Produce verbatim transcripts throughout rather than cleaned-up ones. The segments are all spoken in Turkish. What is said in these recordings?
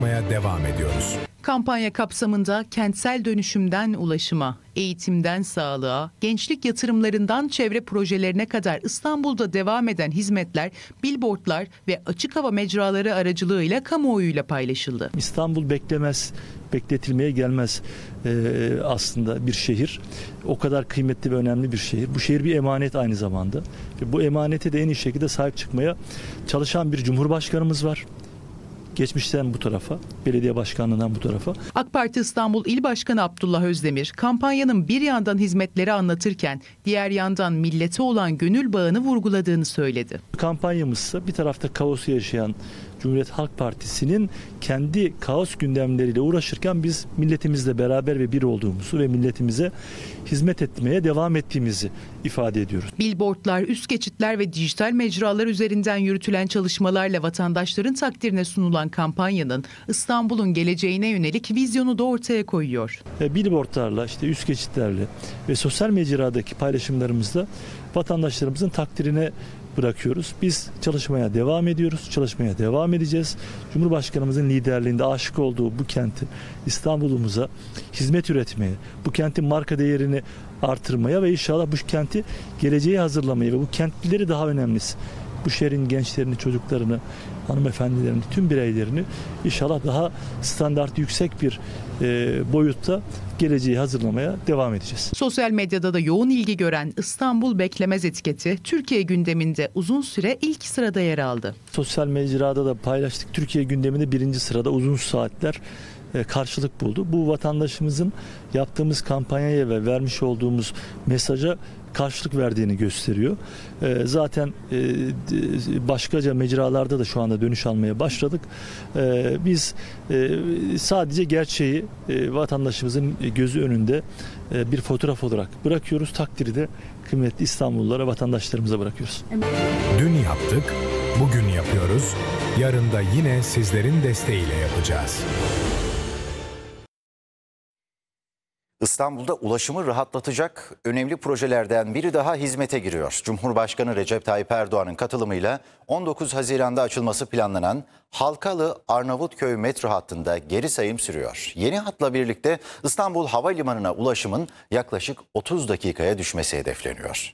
devam ediyoruz. Kampanya kapsamında kentsel dönüşümden ulaşıma, eğitimden sağlığa, gençlik yatırımlarından çevre projelerine kadar İstanbul'da devam eden hizmetler, billboardlar ve açık hava mecraları aracılığıyla kamuoyuyla paylaşıldı. İstanbul beklemez, bekletilmeye gelmez ee, aslında bir şehir. O kadar kıymetli ve önemli bir şehir. Bu şehir bir emanet aynı zamanda. Ve bu emanete de en iyi şekilde sahip çıkmaya çalışan bir Cumhurbaşkanımız var. Geçmişten bu tarafa, belediye başkanlığından bu tarafa. AK Parti İstanbul İl Başkanı Abdullah Özdemir, kampanyanın bir yandan hizmetleri anlatırken diğer yandan millete olan gönül bağını vurguladığını söyledi. Kampanyamızsa bir tarafta kaosu yaşayan Cumhuriyet Halk Partisi'nin kendi kaos gündemleriyle uğraşırken biz milletimizle beraber ve bir olduğumuzu ve milletimize hizmet etmeye devam ettiğimizi ifade ediyoruz. Billboardlar, üst geçitler ve dijital mecralar üzerinden yürütülen çalışmalarla vatandaşların takdirine sunulan kampanyanın İstanbul'un geleceğine yönelik vizyonu da ortaya koyuyor. Billboardlarla, işte üst geçitlerle ve sosyal mecradaki paylaşımlarımızla vatandaşlarımızın takdirine bırakıyoruz. Biz çalışmaya devam ediyoruz. Çalışmaya devam edeceğiz. Cumhurbaşkanımızın liderliğinde aşık olduğu bu kenti, İstanbul'umuza hizmet üretmeye, bu kentin marka değerini artırmaya ve inşallah bu kenti geleceğe hazırlamaya ve bu kentlileri daha önemlisi, bu şehrin gençlerini, çocuklarını, hanımefendilerini, tüm bireylerini inşallah daha standart yüksek bir e, boyutta geleceği hazırlamaya devam edeceğiz. Sosyal medyada da yoğun ilgi gören İstanbul Beklemez etiketi Türkiye gündeminde uzun süre ilk sırada yer aldı. Sosyal mecrada da paylaştık. Türkiye gündeminde birinci sırada uzun saatler e, karşılık buldu. Bu vatandaşımızın yaptığımız kampanyaya ve vermiş olduğumuz mesaja karşılık verdiğini gösteriyor. E, zaten e, başkaca mecralarda da şu anda dönüş almaya başladık. E, biz e, sadece gerçeği e, vatandaşımızın gözü önünde e, bir fotoğraf olarak bırakıyoruz. Takdiri de kıymetli İstanbullulara, vatandaşlarımıza bırakıyoruz. Dün yaptık, bugün yapıyoruz. Yarın da yine sizlerin desteğiyle yapacağız. İstanbul'da ulaşımı rahatlatacak önemli projelerden biri daha hizmete giriyor. Cumhurbaşkanı Recep Tayyip Erdoğan'ın katılımıyla on dokuz Haziran'da açılması planlanan Halkalı-Arnavutköy metro hattında geri sayım sürüyor. Yeni hatla birlikte İstanbul Havalimanı'na ulaşımın yaklaşık otuz dakikaya düşmesi hedefleniyor.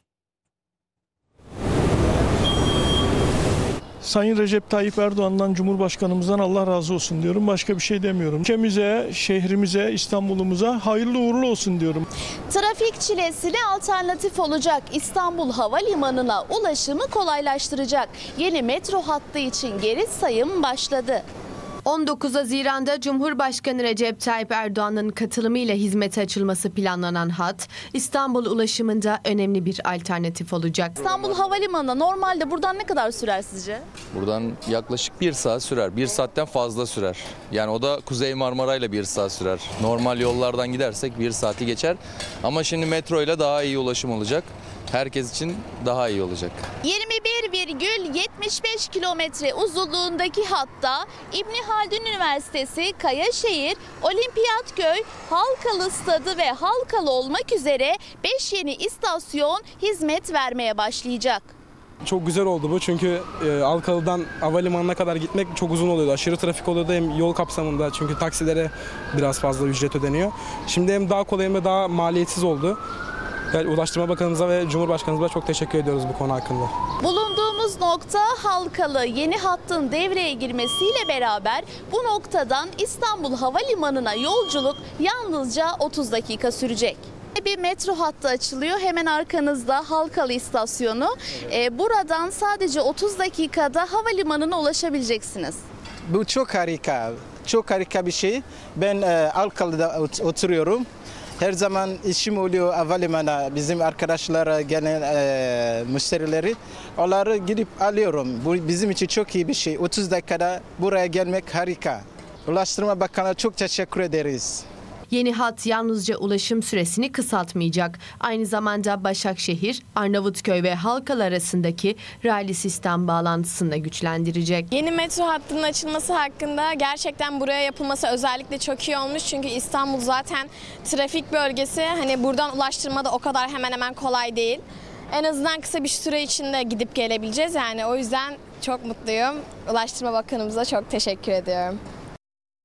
Sayın Recep Tayyip Erdoğan'dan, Cumhurbaşkanımızdan Allah razı olsun diyorum. Başka bir şey demiyorum. Ülkemize, şehrimize, İstanbul'umuza hayırlı uğurlu olsun diyorum. Trafik çilesine alternatif olacak, İstanbul Havalimanı'na ulaşımı kolaylaştıracak yeni metro hattı için geri sayım başladı. on dokuz Haziran'da Cumhurbaşkanı Recep Tayyip Erdoğan'ın katılımıyla hizmete açılması planlanan hat, İstanbul ulaşımında önemli bir alternatif olacak. İstanbul Havalimanı'na normalde buradan ne kadar sürer sizce? Buradan yaklaşık bir saat sürer. Bir saatten fazla sürer. Yani o da Kuzey Marmara ile bir saat sürer. Normal yollardan gidersek bir saati geçer. Ama şimdi metro ile daha iyi ulaşım olacak. Herkes için daha iyi olacak. yirmi bir virgül yetmiş beş kilometre uzunluğundaki hatta İbni Haldun Üniversitesi, Kayaşehir, Olimpiyatköy, Halkalı Stadı ve Halkalı olmak üzere beş yeni istasyon hizmet vermeye başlayacak. Çok güzel oldu bu çünkü e, Halkalı'dan havalimanına kadar gitmek çok uzun oluyordu. Aşırı trafik oluyordu hem yol kapsamında çünkü taksilere biraz fazla ücret ödeniyor. Şimdi hem daha kolay hem de daha maliyetsiz oldu. Yani Ulaştırma Bakanımıza ve Cumhurbaşkanımıza çok teşekkür ediyoruz bu konu hakkında. Bulunduğumuz nokta Halkalı. Yeni hattın devreye girmesiyle beraber bu noktadan İstanbul Havalimanı'na yolculuk yalnızca otuz dakika sürecek. Bir metro hattı açılıyor. Hemen arkanızda Halkalı istasyonu. Ee, buradan sadece otuz dakikada havalimanına ulaşabileceksiniz. Bu çok harika. Çok harika bir şey. Ben e, Halkalı'da oturuyorum. Her zaman işim oluyor havalimanına, bizim arkadaşlara gelen e, müşterileri. Onları gidip alıyorum. Bu bizim için çok iyi bir şey. otuz dakikada buraya gelmek harika. Ulaştırma Bakanı'na çok teşekkür ederiz. Yeni hat yalnızca ulaşım süresini kısaltmayacak. Aynı zamanda Başakşehir, Arnavutköy ve Halkalı arasındaki raylı sistem bağlantısını da güçlendirecek. Yeni metro hattının açılması hakkında gerçekten buraya yapılması özellikle çok iyi olmuş. Çünkü İstanbul zaten trafik bölgesi. Hani buradan ulaştırma da o kadar hemen hemen kolay değil. En azından kısa bir süre içinde gidip gelebileceğiz. Yani o yüzden çok mutluyum. Ulaştırma Bakanımıza çok teşekkür ediyorum.